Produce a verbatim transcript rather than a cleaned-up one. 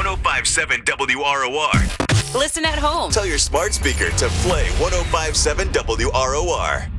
oh five seven W R O R. Listen at home. Tell your smart speaker to play one oh five seven W R O R.